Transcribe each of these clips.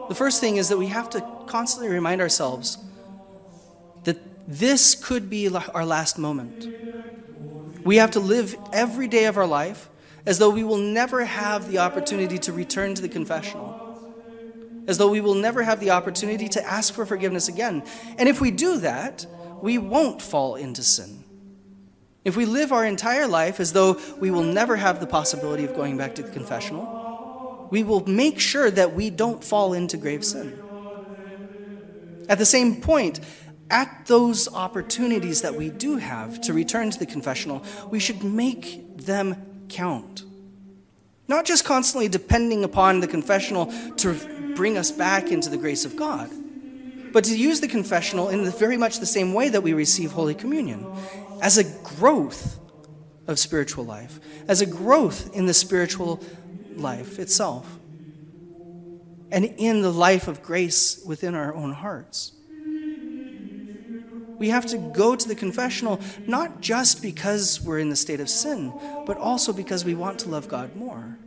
The first thing is that we have to constantly remind ourselves that this could be our last moment. We have to live every day of our life as though we will never have the opportunity to return to the confessional, as though we will never have the opportunity to ask for forgiveness again. And if we do that, we won't fall into sin. If we live our entire life as though we will never have the possibility of going back to the confessional, we will make sure that we don't fall into grave sin. At the same point, at those opportunities that we do have to return to the confessional, we should make them count. Not just constantly depending upon the confessional to bring us back into the grace of God, but to use the confessional in very much the same way that we receive Holy Communion, as a growth of spiritual life, as a growth in the spiritual life itself, and in the life of grace within our own hearts. We have to go to the confessional not just because we're in the state of sin, but also because we want to love God more.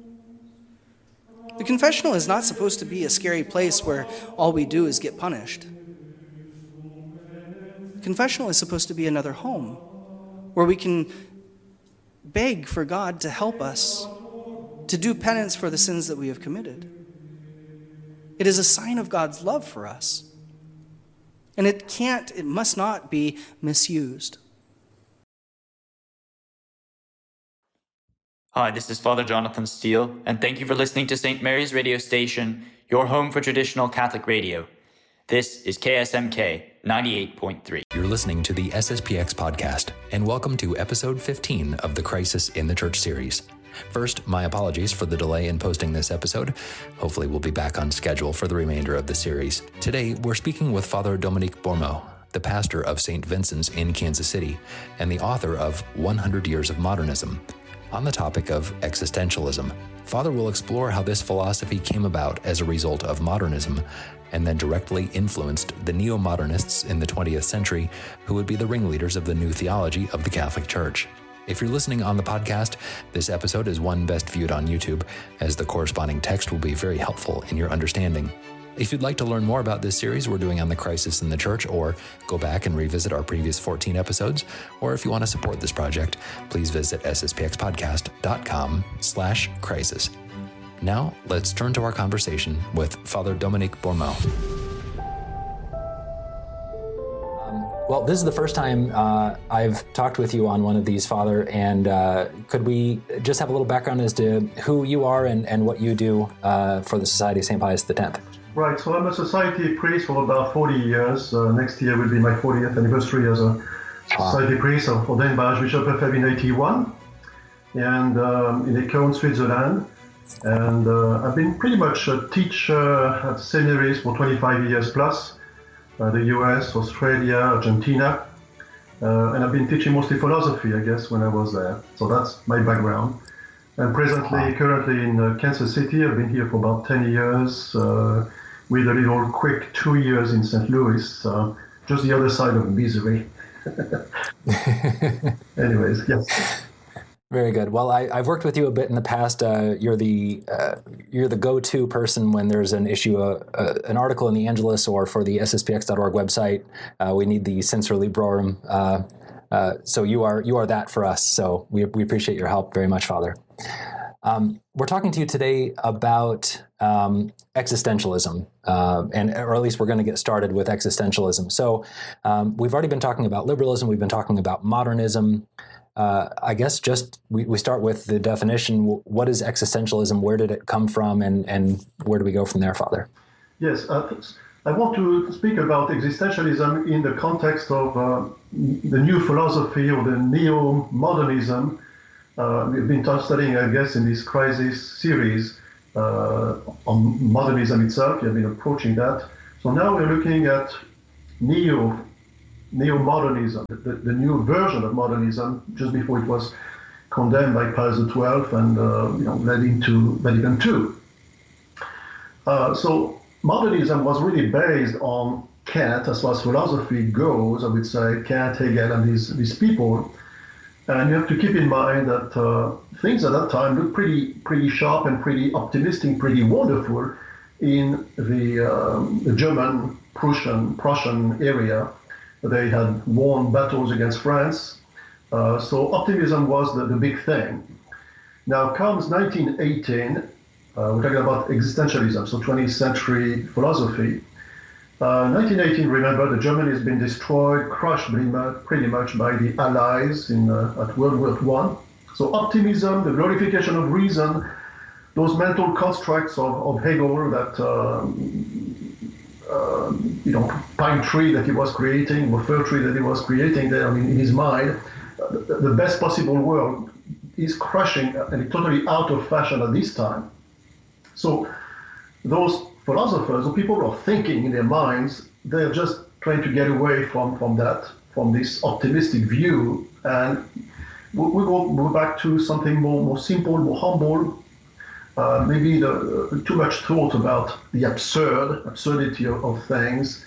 The confessional is not supposed to be a scary place where all we do is get punished. The confessional is supposed to be another home where we can beg for God to help us to do penance for the sins that we have committed. It is a sign of God's love for us. And it must not be misused. Hi, this is Father Jonathan Steele, and thank you for listening to St. Mary's Radio Station, your home for traditional Catholic radio. This is KSMK 98.3. You're listening to the SSPX podcast, and welcome to episode 15 of the Crisis in the Church series. First, my apologies for the delay in posting this episode. Hopefully we'll be back on schedule for the remainder of the series. Today, we're speaking with Father Dominique Bourmeau, the pastor of St. Vincent's in Kansas City, and the author of 100 Years of Modernism. On the topic of existentialism, Father will explore how this philosophy came about as a result of modernism, and then directly influenced the neo-modernists in the 20th century, who would be the ringleaders of the new theology of the Catholic Church. If you're listening on the podcast, this episode is one best viewed on YouTube, as the corresponding text will be very helpful in your understanding. If you'd like to learn more about this series we're doing on the crisis in the church, or go back and revisit our previous 14 episodes, or if you want to support this project, please visit sspxpodcast.com/crisis. Now, let's turn to our conversation with Father Dominique Bourmeau. Well, this is the first time I've talked with you on one of these, Father, and could we just have a little background as to who you are and what you do for the Society of St. Pius X? Right, so I'm a society priest for about 40 years. Next year will be my 40th anniversary as a society priest. I'm ordained by Archbishop Lefebvre in 81, and in Écône, Switzerland. And I've been pretty much a teacher at seminaries for 25 years plus. The US, Australia, Argentina, and I've been teaching mostly philosophy, I guess, when I was there. So that's my background. And currently in Kansas City, I've been here for about 10 years, with a little quick 2 years in St. Louis, just the other side of misery. Anyways, yes. Very good. Well, I've worked with you a bit in the past. You're the go-to person when there's an issue, an article in the Angelus or for the sspx.org website. We need the Censor Librorum. So you are that for us. So we appreciate your help very much, Father. We're talking to you today about existentialism, or at least we're going to get started with existentialism. So we've already been talking about liberalism. We've been talking about modernism. I guess just we start with the definition. What is existentialism? Where did it come from? And where do we go from there, Father? Yes, I want to speak about existentialism in the context of the new philosophy or the neo-modernism. We've been studying, I guess, in this crisis series on modernism itself. We've been approaching that. So now we're looking at neo-modernism, the new version of modernism, just before it was condemned by Pius XII and led into Vatican II. So modernism was really based on Kant, as far as philosophy goes. I would say Kant, Hegel, and these people. And you have to keep in mind that things at that time looked pretty sharp and pretty optimistic, pretty wonderful. in the German Prussian area. They had won battles against France. So optimism was the big thing. Now comes 1918, we're talking about existentialism, so 20th century philosophy. 1918, remember, Germany has been destroyed, crushed pretty much by the Allies at World War I. So optimism, the glorification of reason, those mental constructs of Hegel that, pine tree that he was creating, or fir tree that he was creating there in his mind, the best possible world is crushing and totally out of fashion at this time. So those philosophers, or people who are thinking in their minds, they're just trying to get away from this optimistic view, and we go back to something more simple, more humble. Maybe too much thought about the absurdity of things,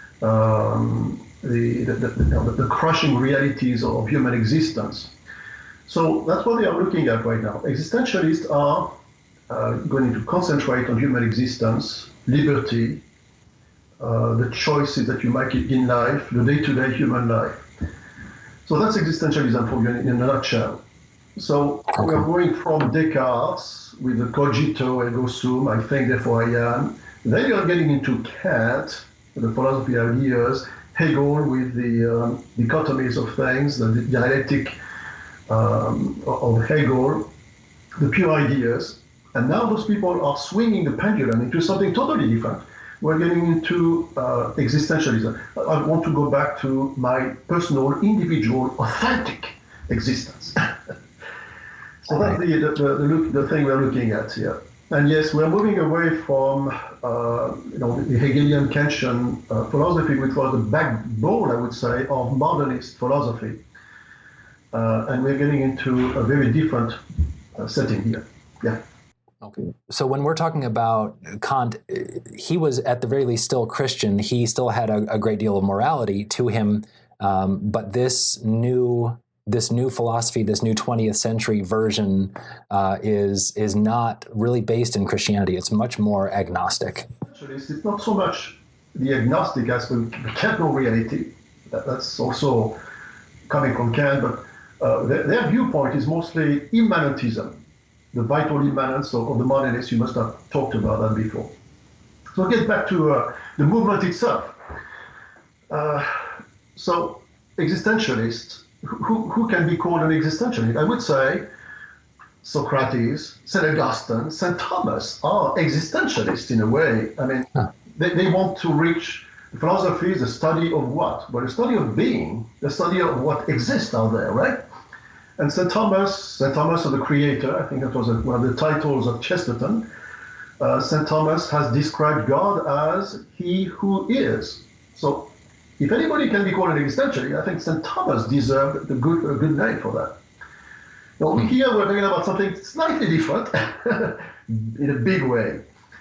the crushing realities of human existence. So that's what they are looking at right now. Existentialists are going to concentrate on human existence, liberty, the choices that you make in life, the day-to-day human life. So that's existentialism for you in a nutshell. So we are going from Descartes with the cogito ergo sum, I think therefore I am. Then you are getting into Kant, the philosophy ideas, Hegel with the dichotomies of things, the dialectic of Hegel, the pure ideas. And now those people are swinging the pendulum into something totally different. We're getting into existentialism. I want to go back to my personal, individual, authentic existence. So that's the thing we're looking at here. And yes, we're moving away from the Hegelian Kantian philosophy, which was the backbone, I would say, of modernist philosophy. And we're getting into a very different setting here. Yeah. Okay. So when we're talking about Kant, he was at the very least still Christian. He still had a great deal of morality to him. But this new philosophy, this new 20th century version is not really based in Christianity. It's much more agnostic. Actually, it's not so much the agnostic as we can't know reality. That's also coming from Kant, but their viewpoint is mostly immanentism, the vital immanence of the modernists. You must have talked about that before. So I'll get back to the movement itself. So existentialists, who can be called an existentialist? I would say Socrates, St. Augustine, St. Thomas are existentialists in a way. I mean, they want to reach philosophy is a study of what? Well, a study of being, the study of what exists out there, right? And St. Thomas of the Creator, I think that was one of the titles of Chesterton. St. Thomas has described God as He who is. So if anybody can be called an existentialist, I think St. Thomas deserved a good name for that. Now, here we're talking about something slightly different in a big way.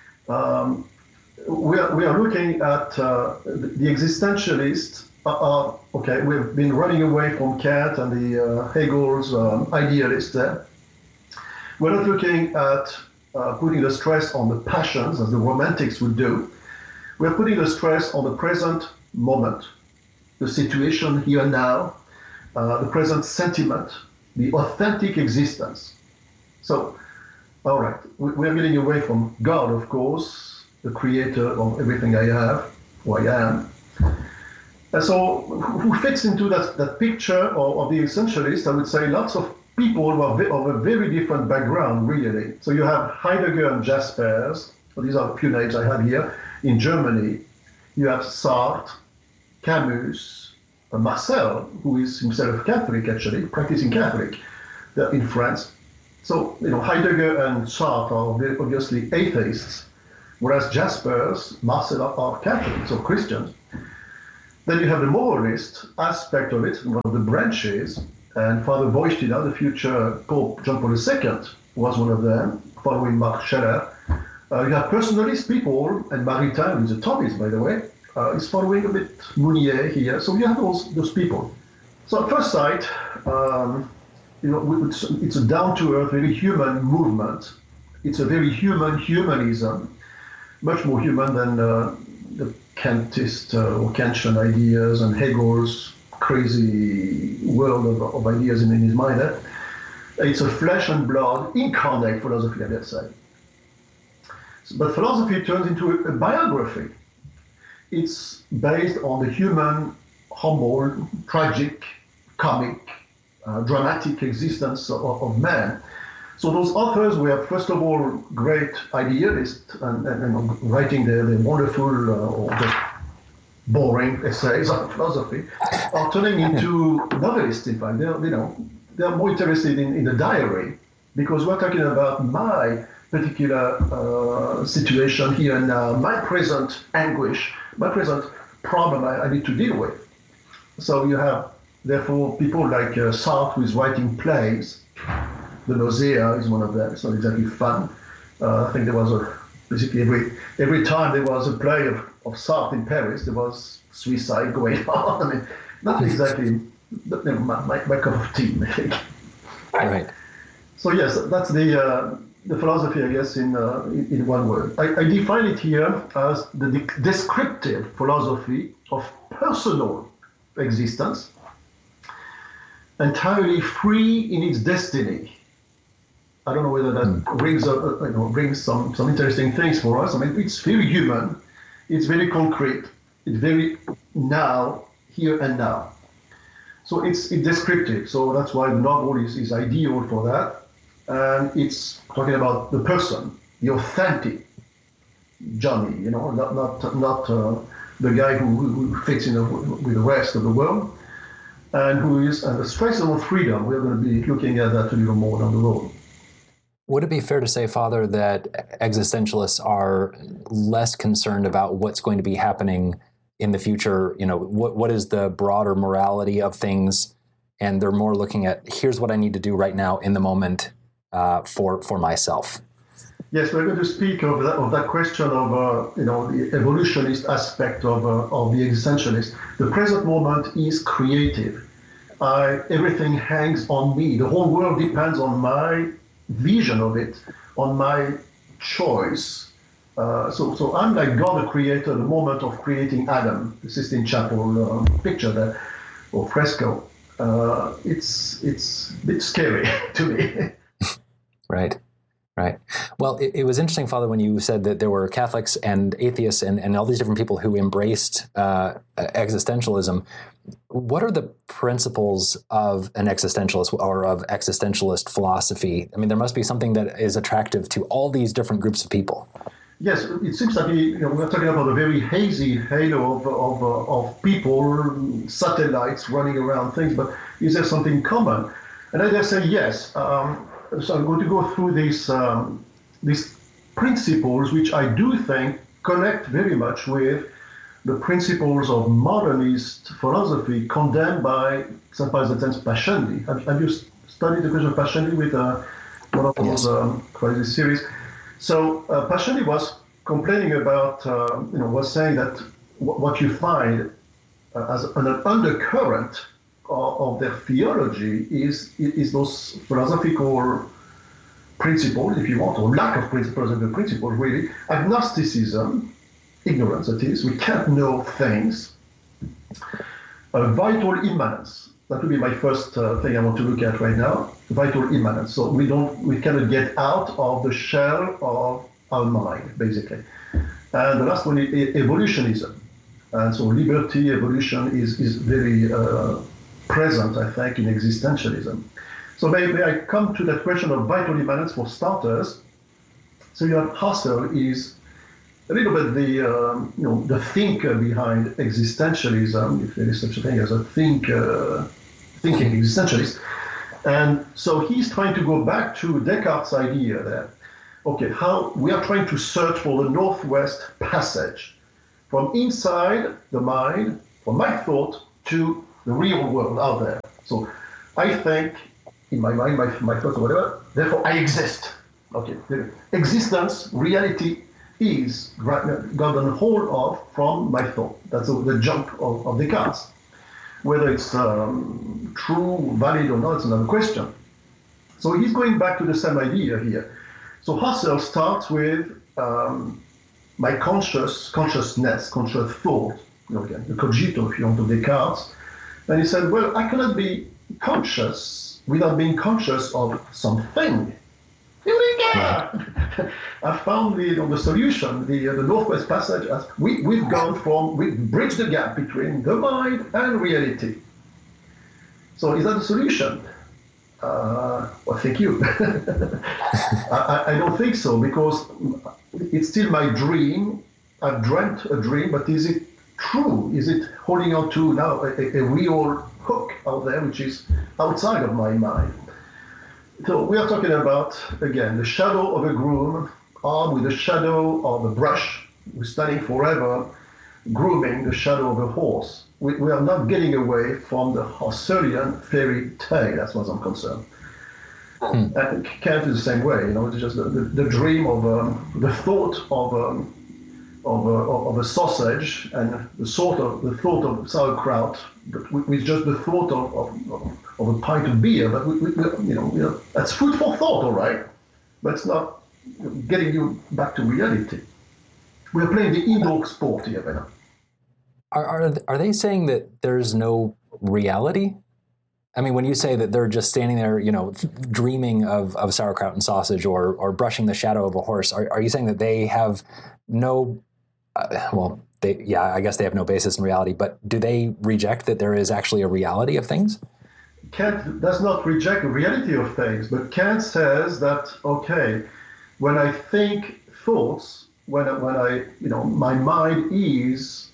We are looking at the existentialists. Okay, we've been running away from Kant and the Hegel's idealists there. We're not looking at putting the stress on the passions as the romantics would do. We're putting the stress on the present moment, the situation here and now, the present sentiment, the authentic existence. So, all right, we're getting away from God, of course, the creator of everything I have, who I am. And so, who fits into that picture of the essentialist? I would say lots of people who are of a very different background, really. So you have Heidegger and Jaspers, these are a few names I have here, in Germany. You have Sartre, Camus, Marcel, who is himself Catholic, actually, practicing Catholic, in France. So, Heidegger and Sartre are very obviously atheists, whereas Jaspers, Marcel are Catholics or Christians. Then you have the moralist aspect of it, one of the branches, and Father Wojtyla, the future Pope John Paul II, was one of them, following Mark Scheller. You have personalist people, and Maritain, who's a Thomist, by the way, is following a bit Mounier here. So you have those people. So at first sight, it's a down-to-earth, very human movement. It's a very human humanism. much more human than the Kantist or Kantian ideas and Hegel's crazy world of ideas in his mind. It's a flesh and blood incarnate philosophy, I dare say. But philosophy turns into a biography. It's based on the human, humble, tragic, comic, dramatic existence of man. So those authors were, first of all, great idealists and writing their wonderful or just boring essays on philosophy, are turning into novelists. In fact, they're more interested in the diary, because we're talking about my particular situation here and now, my present anguish, my present problem I need to deal with. So you have, therefore, people like Sartre, who is writing plays. The Nausea is one of them. It's not exactly fun. I think there was basically every time there was a play of Sartre in Paris, there was suicide going on. I mean, not exactly my cup of tea, I think. Right. So yes, that's the philosophy, I guess, in one word. I define it here as the descriptive philosophy of personal existence, entirely free in its destiny. I don't know whether that brings some interesting things for us. I mean, it's very human, it's very concrete, it's very now, here and now. So it's descriptive. So that's why the novel is ideal for that. And it's talking about the person, the authentic Johnny, not the guy who fits in with the rest of the world, and who is the spectrum of freedom. We're going to be looking at that a little more down the road. Would it be fair to say, Father, that existentialists are less concerned about what's going to be happening in the future? What is the broader morality of things, and they're more looking at, here's what I need to do right now in the moment for myself? Yes, we're going to speak of that question of the evolutionist aspect of the existentialist. The present moment is creative. Everything hangs on me. The whole world depends on my vision of it, on my choice. So I'm like God the creator, the moment of creating Adam, the Sistine Chapel picture there, or fresco. It's a bit scary to me. Right. Well, it was interesting, Father, when you said that there were Catholics and atheists and all these different people who embraced existentialism. What are the principles of an existentialist or of existentialist philosophy? I mean, there must be something that is attractive to all these different groups of people. Yes, it seems that we're talking about a very hazy halo of people, satellites running around things, but is there something common? And I dare say yes. So I'm going to go through these principles, which I do think connect very much with the principles of modernist philosophy condemned by Saint Pius X Pascendi. Have you studied the question of Pascendi with one of those crazy series? So Pascendi was complaining about, was saying that what you find as an undercurrent of their theology is those philosophical principles, if you want, or lack of philosophical principles, really. Agnosticism, ignorance, that is, we can't know things. Vital immanence, that would be my first thing I want to look at right now. Vital immanence. So we cannot get out of the shell of our mind, basically. And the last one is evolutionism. And so liberty, evolution is very present, I think, in existentialism. So may I come to that question of vital immanence for starters. So you have Husserl is a little bit the thinker behind existentialism, if there is such a thing as a thinking existentialist. And so he's trying to go back to Descartes' idea that, okay, how we are trying to search for the Northwest Passage from inside the mind, from my thought, to the real world out there. So I think, in my mind, my thoughts or whatever, therefore I exist. Okay, existence, reality is gotten hold of from my thought. That's the jump of Descartes. Whether it's true, valid or not, it's another question. So he's going back to the same idea here. So Husserl starts with my consciousness, conscious thought, again, the cogito, if you want, to Descartes. And he said, well, I cannot be conscious without being conscious of something. Eureka! I found the solution, the Northwest Passage. We've bridged the gap between the mind and reality. So is that the solution? Well, thank you. I don't think so, because it's still my dream. I've dreamt a dream, but is it true? Is it holding on to now a real hook out there, which is outside of my mind? So we are talking about, again, the shadow of a groom armed with the shadow of a brush, who's standing forever, grooming the shadow of a horse. We are not getting away from the Husserlian fairy tale, as far as I'm concerned. And Kant is the same way, it's just the dream of the thought of a sausage and the thought of sauerkraut, but with just the thought of a pint of beer. But that's food for thought, all right, but it's not getting you back to reality. We're playing the indoor sport here, Bernard. Are they saying that there's no reality? I mean, when you say that they're just standing there, dreaming of sauerkraut and sausage or brushing the shadow of a horse, are you saying that they have no, I guess they have no basis in reality, but do they reject that there is actually a reality of things? Kant does not reject the reality of things, but Kant says that, okay, when I think thoughts, when I my mind is,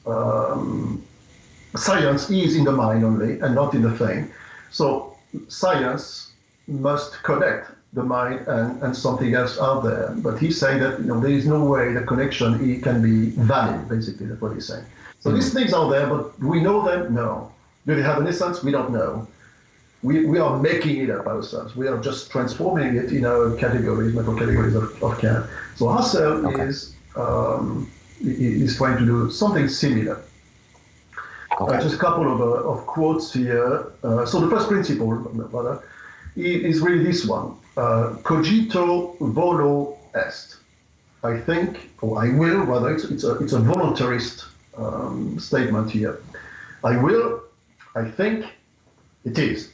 science is in the mind only and not in the thing. So science must connect the mind and something else out there. But he's saying that there is no way the connection can be valid, basically, that's what he's saying. So these things are there, but we know them? No. Do they have an essence? We don't know. We are making it up ourselves. We are just transforming it in our categories, mental categories of Kant. So Husserl is trying to do something similar. Just a couple of quotes here. So the first principle, rather, is really this one. Cogito volo est. I think, or I will, rather, it's a voluntarist statement here. I will, I think, it is.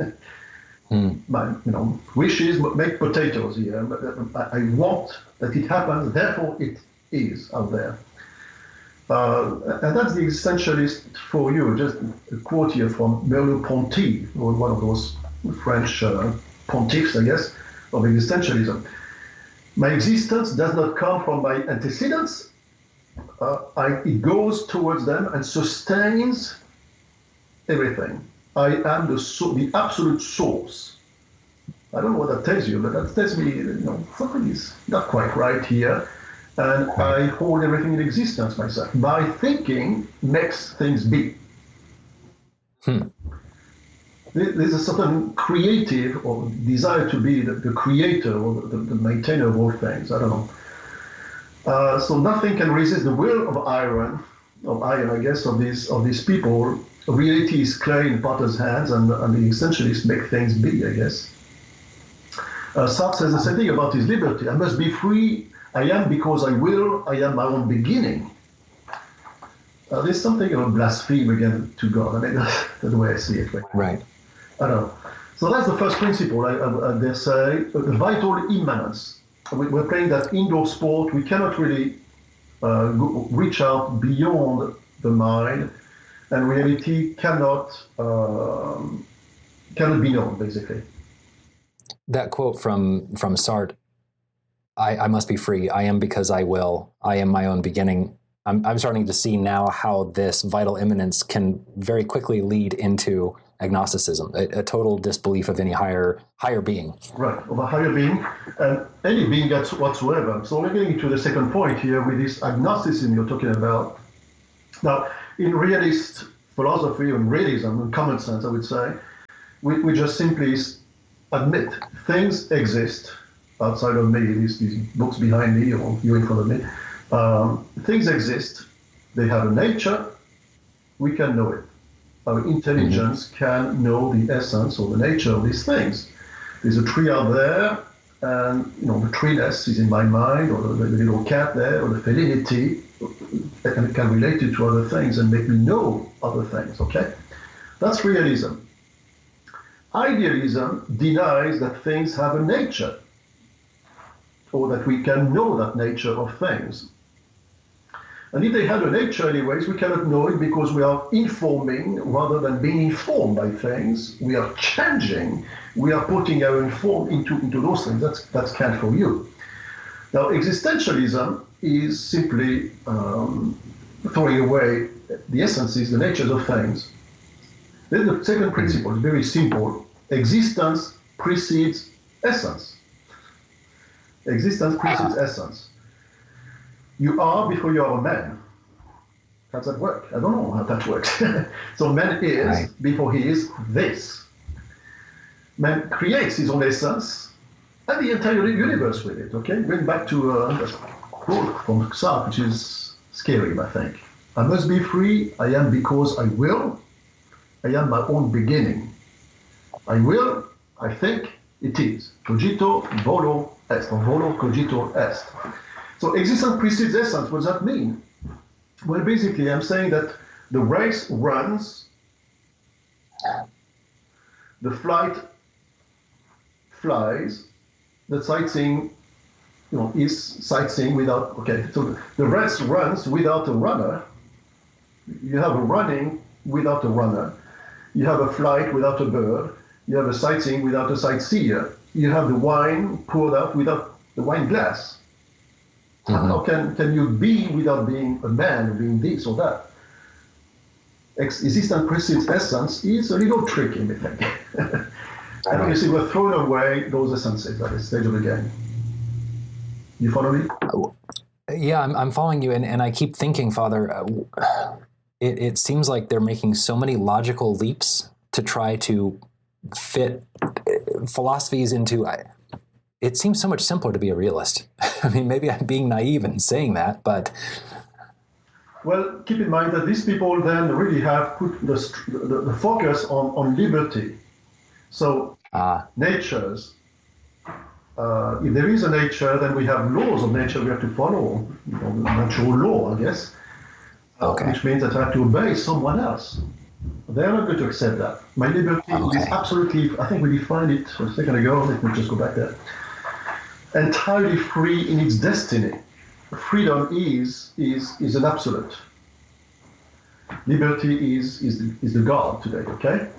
My wishes make potatoes here. I want that it happens, therefore it is out there. And that's the existentialist for you. Just a quote here from Merleau-Ponty, one of those French pontiffs, I guess, of existentialism. My existence does not come from my antecedents. It goes towards them and sustains everything. I am the absolute source. I don't know what that tells you, but that tells me something is not quite right here. And I hold everything in existence myself. My thinking makes things be. There's a certain creative or desire to be the creator or the maintainer of all things. I don't know. So nothing can resist the will of iron, I guess, of these people. Reality is clay in potter's hands, and the essentialists make things be, I guess. Sartre says the same thing about his liberty. I must be free. I am because I will. I am my own beginning. There's something of a blasphemy again to God. I mean, that's the way I see it. Right. I don't know. So that's the first principle, I dare say. The vital immanence. We're playing that indoor sport. We cannot really reach out beyond the mind, and reality cannot be known, basically. That quote from Sartre, I must be free. I am because I will. I am my own beginning. I'm starting to see now how this vital immanence can very quickly lead into agnosticism, a total disbelief of any higher being. Right, of a higher being, and any being whatsoever. So we're getting into the second point here with this agnosticism you're talking about. Now, in realist philosophy and realism, in common sense, I would say, we just simply admit things exist outside of me, these books behind me or you in front of me. Things exist, they have a nature, we can know it. Our intelligence can know the essence or the nature of these things. There's a tree out there, and the treeness is in my mind, or the little cat there, or the felinity, that can relate it to other things and make me know other things, okay? That's realism. Idealism denies that things have a nature, or that we can know that nature of things. And if they had a nature anyways, we cannot know it because we are informing rather than being informed by things. We are changing. We are putting our inform into those things. That's Kant for you. Now, existentialism is simply throwing away the essences, the natures of things. Then the second principle is very simple. Existence precedes essence. Existence precedes essence. You are before you are a man. How does that work? I don't know how that works. So man is right before he is this. Man creates his own essence and the entire universe with it, okay? Going back to a quote from Sartre, which is scary, I think. I must be free. I am because I will. I am my own beginning. I will, I think, it is. Cogito, volo, est. Or volo, cogito, est. So existence precedes essence. What does that mean? Well, basically, I'm saying that the race runs, the flight flies, the sightseeing, is sightseeing without, okay, so the race runs without a runner. You have a running without a runner. You have a flight without a bird. You have a sightseeing without a sightseer. You have the wine poured out without the wine glass. How can you be without being a man, being this or that? Existence precedes essence is a little tricky, I think. And obviously we're throwing away those essences at this stage of the game. You follow me? Yeah, I'm following you, and I keep thinking, Father, it seems like they're making so many logical leaps to try to fit philosophies into... It seems so much simpler to be a realist. I mean, maybe I'm being naive in saying that, but... Well, keep in mind that these people then really have put the focus on liberty. So, natures, if there is a nature, then we have laws of nature we have to follow, natural law, I guess, which means that I have to obey someone else. They're not going to accept that. My liberty is absolutely, I think we defined it a second ago, let me just go back there, entirely free in its destiny. Freedom is an absolute. Liberty is the God today, okay?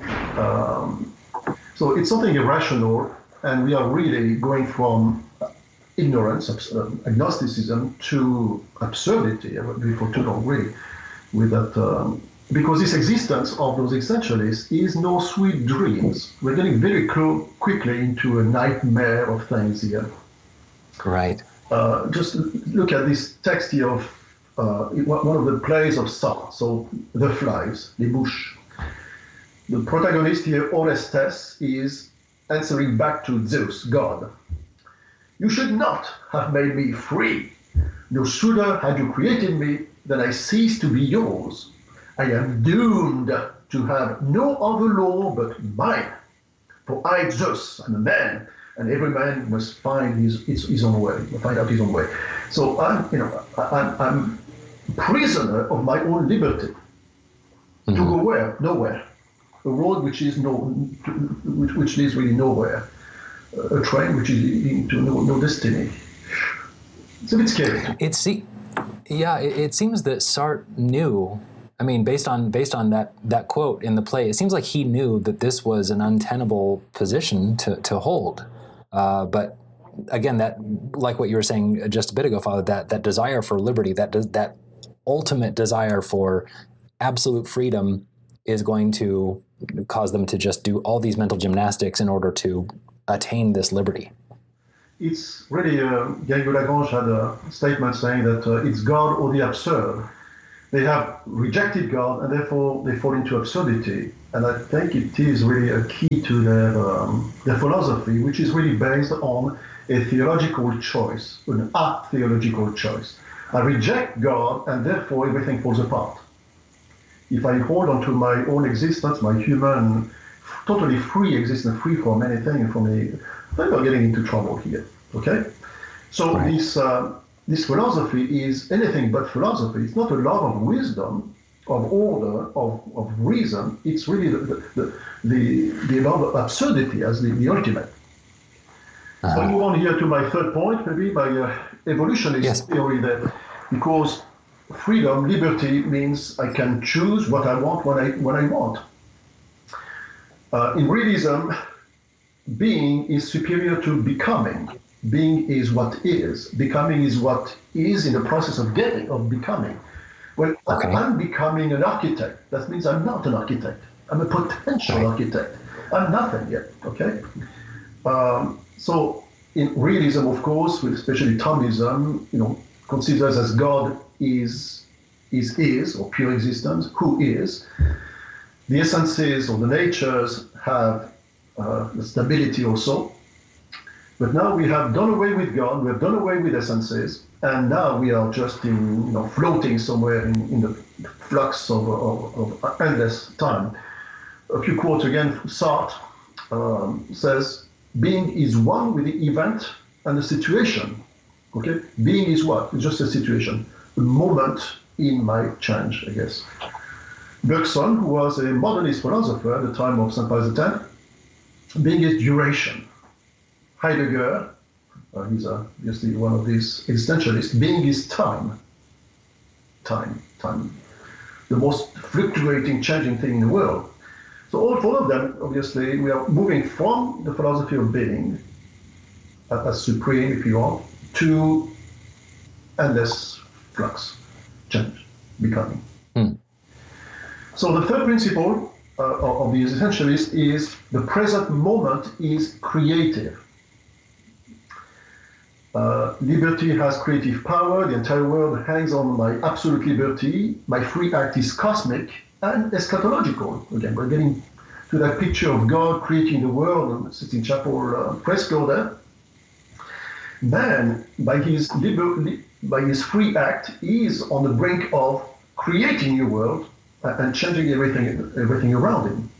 So it's something irrational, and we are really going from ignorance, agnosticism, to absurdity. I would be for too long, really, with that, because this existence of those existentialists is no sweet dreams. We're getting very quickly into a nightmare of things here. Right. Just look at this text here of one of the plays of Sartre, so The Flies, Les Mouches. The protagonist here, Orestes, is answering back to Zeus, God. You should not have made me free. No sooner had you created me than I ceased to be yours. I am doomed to have no other law but mine. For I, Zeus, am a man, and every man must find his own way, find out his own way. So I'm prisoner of my own liberty. To go where? Nowhere. A road which is which leads really nowhere. A train which is into no destiny. It's a bit scary. It seems that Sartre knew. I mean, based on that quote in the play, it seems like he knew that this was an untenable position to hold. But again, that, like what you were saying just a bit ago, Father, that desire for liberty, that ultimate desire for absolute freedom is going to cause them to just do all these mental gymnastics in order to attain this liberty. It's really, Garrigou Lagrange had a statement saying that it's God or the absurd. They have rejected God and therefore they fall into absurdity. And I think it is really a key to their philosophy, which is really based on a theological choice, an theological choice. I reject God and therefore everything falls apart. If I hold on to my own existence, my human, totally free existence, free from anything, from then we're getting into trouble here. Okay, so this philosophy is anything but philosophy. It's not a love of wisdom, of order, of reason. It's really the love of absurdity as the ultimate. So I move on here to my third point, maybe by evolutionist theory, that because freedom, liberty means I can choose what I want when I want. In realism, being is superior to becoming. Being is what is. Becoming is what is in the process of becoming. Well, I'm becoming an architect. That means I'm not an architect. I'm a potential architect. I'm nothing yet. Okay. So in realism, of course, especially Thomism, considers as God is or pure existence, who is. The essences or the natures have the stability also. But now we have done away with God, we have done away with essences, and now we are just floating somewhere in the flux of endless time. A few quotes again. Sartre says, being is one with the event and the situation. Okay, being is what? It's just a situation, a moment in my change, I guess. Bergson, who was a modernist philosopher at the time of St. Pius X, being is duration. Heidegger, he's obviously one of these existentialists, being is time. Time. The most fluctuating, changing thing in the world. So all four of them, obviously, we are moving from the philosophy of being, as supreme, if you want, to endless flux, change, becoming. So the third principle of the existentialist is the present moment is creative. Liberty has creative power. The entire world hangs on my absolute liberty. My free act is cosmic and eschatological. Again, we're getting to that picture of God creating the world on the Sistine Chapel fresco there. Man, by his free act, is on the brink of creating a new world and changing everything around him.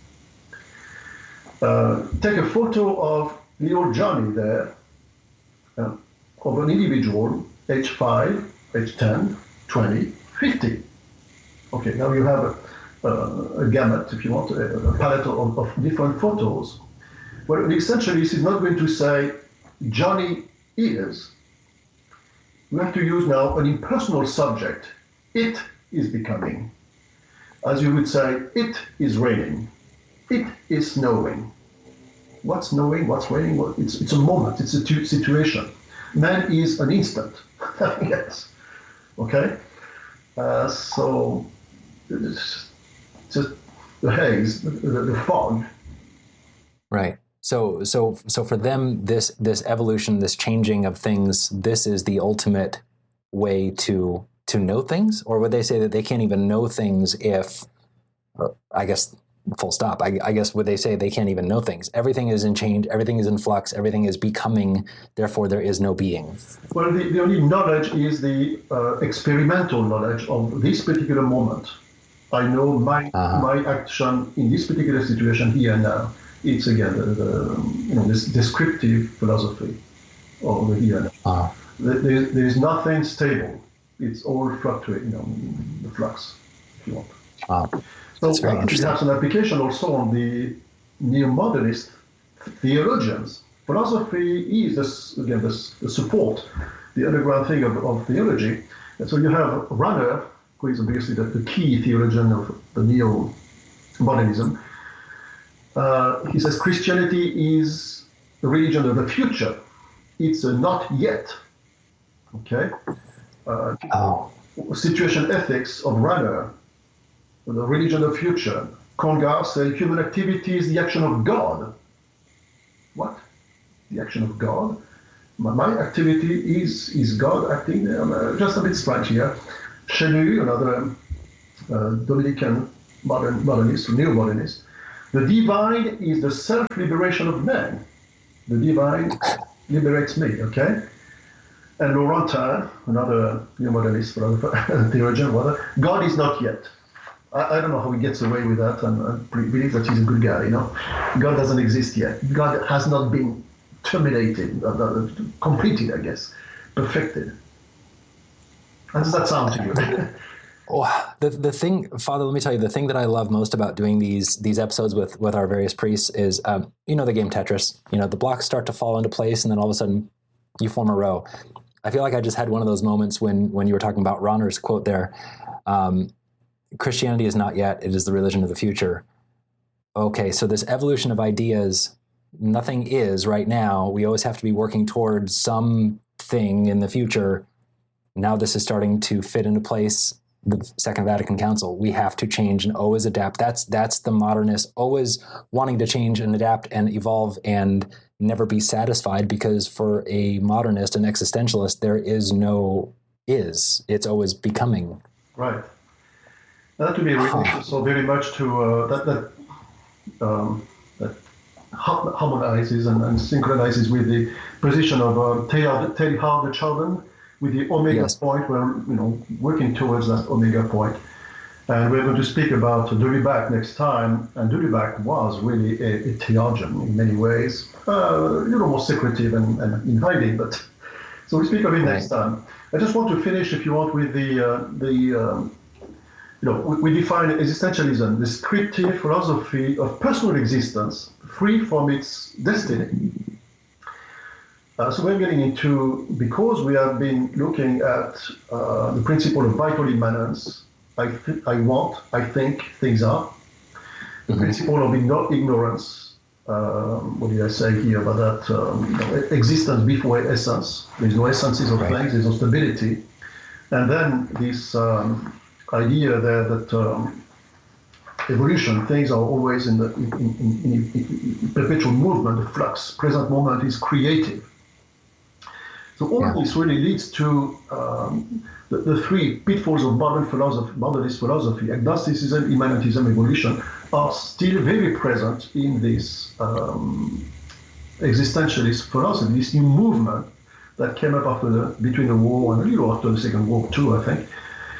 Take a photo of little Johnny there, of an individual, age 5, age 10, 20, 50. Okay, now you have a gamut, if you want, a palette of different photos. Well, the essentialist is not going to say, Johnny is. We have to use now an impersonal subject. It is becoming. As you would say, it is raining. It is snowing. What's snowing? What's raining? Well, it's a moment. It's a situation. Man is an instant. Nothing else. Okay? So it's just the haze, the fog. Right. So for them, this evolution, this changing of things, this is the ultimate way to know things? Or would they say that they can't even know things if, I guess, full stop. I guess would they say they can't even know things? Everything is in change, everything is in flux, everything is becoming, therefore there is no being. Well, the only knowledge is the experimental knowledge of this particular moment. I know my action in this particular situation here and now. It's again this descriptive philosophy of the here and now. There is nothing stable. It's all fluctuating, the flux, if you want. So it has an application also on the neo-modernist theologians. Philosophy is the support, the underground thing of theology. And so you have Runner, who is obviously the key theologian of the neo-modernism. He says Christianity is the religion of the future. It's a not yet. Okay? Situation ethics of Runner, the religion of future. Congar says human activity is the action of God. What? The action of God? My activity is God acting. Just a bit strange here. Chenu, another Dominican modernist, neo-modernist. The divine is the self-liberation of man. The divine liberates me, okay? And Laurentin, another neo-modernist theologian, God is not yet. I don't know how he gets away with that, and I believe that he's a good guy, God doesn't exist yet. God has not been terminated, completed, I guess, perfected. How does that sound to you? Oh, the thing, Father, let me tell you, the thing that I love most about doing these episodes with our various priests is, the game Tetris. The blocks start to fall into place, and then all of a sudden you form a row. I feel like I just had one of those moments when you were talking about Rahner's quote there. Christianity is not yet, it is the religion of the future. Okay, so this evolution of ideas, nothing is right now. We always have to be working towards something in the future. Now this is starting to fit into place. The Second Vatican Council, we have to change and always adapt. That's the modernist, always wanting to change and adapt and evolve and never be satisfied, because for a modernist, an existentialist, there is no is. It's always becoming. Right. That to me relates so very much to that harmonizes and synchronizes with the position of Teilhard de Chardin, with the omega point, where working towards that omega point. And we're going to speak about Deribac next time. And Deribac was really a theologian in many ways, more secretive and in hiding. But so we speak of it next time. I just want to finish, if you want, with we define existentialism, the descriptive philosophy of personal existence, free from its destiny. So we're getting into, because we have been looking at the principle of vital immanence, I think, things are. The principle of ignorance, what did I say here about that? Existence before essence. There's no essences of things, there's no stability. And then this idea there that evolution, things are always in perpetual movement, the flux. Present moment is creative. So all of this really leads to the three pitfalls of modernist philosophy. Agnosticism, immanentism, evolution are still very present in this existentialist philosophy, this new movement that came up between the war and a little after the Second World too, I think.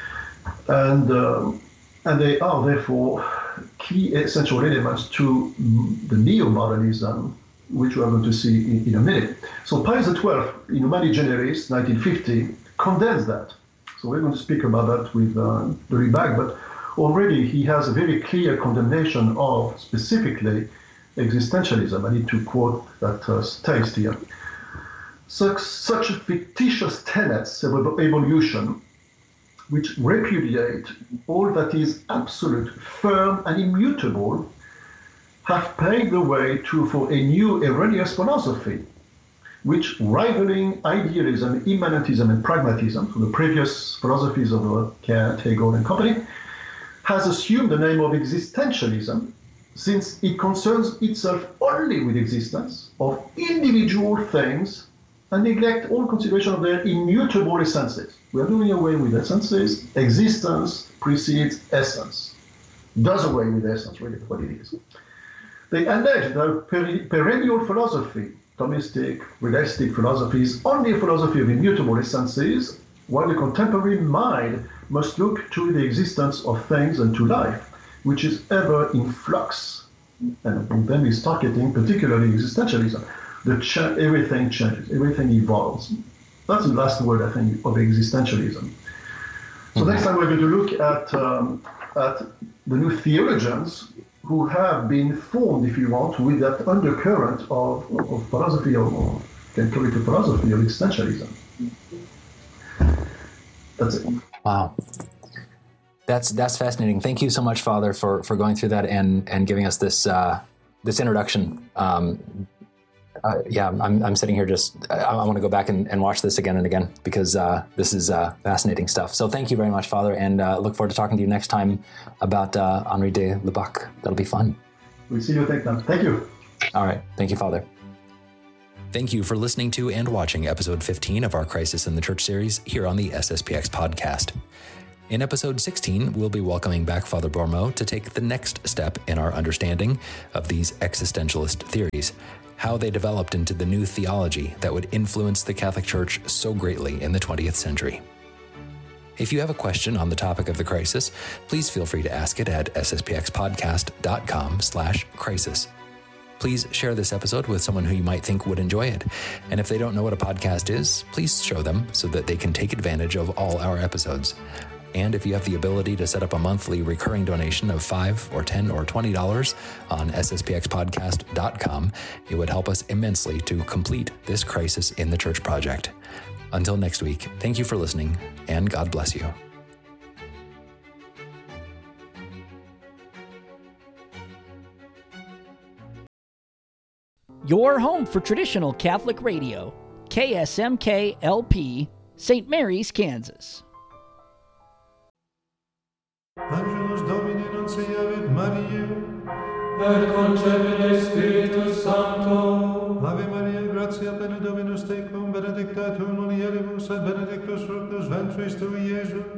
And they are therefore key essential elements to the neo-modernism, which we are going to see in a minute. So Pius XII, in Humani Generis, 1950, condensed that. So we're going to speak about that with Deribac, but already he has a very clear condemnation of specifically existentialism. I need to quote that text here. Such fictitious tenets of evolution, which repudiate all that is absolute, firm, and immutable, have paved the way for a new erroneous philosophy, which, rivaling idealism, immanentism, and pragmatism, so the previous philosophies of Kant, Hegel, and company, has assumed the name of existentialism, since it concerns itself only with existence of individual things and neglect all consideration of their immutable essences. We are doing away with essences. Existence precedes essence. Does away with essence, really, what it is. They allege that perennial philosophy, Thomistic, realistic philosophy, is only a philosophy of immutable essences, while the contemporary mind must look to the existence of things and to life, which is ever in flux. And among them is targeting particularly existentialism. Everything changes, everything evolves. That's the last word, I think, of existentialism. So next time we're going to look at the new theologians who have been formed, if you want, with that undercurrent of philosophy, or can call it a philosophy of existentialism. That's it. Wow. That's fascinating. Thank you so much, Father, for going through that and giving us this introduction. I'm sitting here I want to go back and watch this again and again, because this is fascinating stuff. So thank you very much, Father, and look forward to talking to you next time about Henri de Lubac. That'll be fun. We'll see you next time. Thank you. All right. Thank you, Father. Thank you for listening to and watching episode 15 of our Crisis in the Church series here on the SSPX podcast. In episode 16, we'll be welcoming back Father Bormo to take the next step in our understanding of these existentialist theories, how they developed into the new theology that would influence the Catholic Church so greatly in the 20th century. If you have a question on the topic of the crisis, please feel free to ask it at sspxpodcast.com/crisis. Please share this episode with someone who you might think would enjoy it. And if they don't know what a podcast is, please show them so that they can take advantage of all our episodes. And if you have the ability to set up a monthly recurring donation of $5 or $10 or $20 on sspxpodcast.com, it would help us immensely to complete this Crisis in the Church project. Until next week, thank you for listening, and God bless you. Your home for traditional Catholic radio, KSMK LP, St. Mary's, Kansas. Angelus Domini nuntiavit Mariae, et concepit Spiritus Sancto. Ave Maria, gratia plena Dominus tecum, benedicta tu mulieribus, et benedictus fructus ventris tui, Iesus.